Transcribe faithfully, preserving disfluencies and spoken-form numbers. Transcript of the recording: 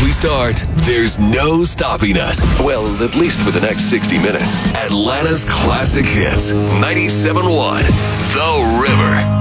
we start, there's no stopping us. Well, at least for the next sixty minutes. Atlanta's classic hits. ninety-seven point one, The River.